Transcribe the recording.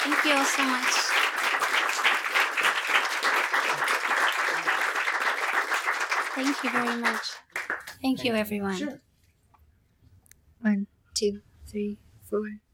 Thank you all so much. Thank you very much. Thank you, everyone. Sure. 1, 2, 3, 4.